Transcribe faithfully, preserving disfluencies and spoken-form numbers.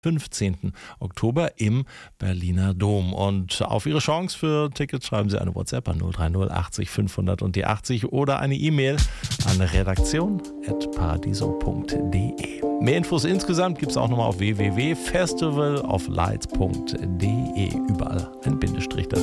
fünfzehnten Oktober im Berliner Dom. Und auf Ihre Chance für Tickets schreiben Sie eine WhatsApp an null drei null achtzig fünfhundert und die achtzig oder eine E-Mail an redaktion at paradiso punkt de. Mehr Infos insgesamt gibt es auch nochmal auf w w w punkt festival of lights punkt de. Überall ein Bindestrich dazu.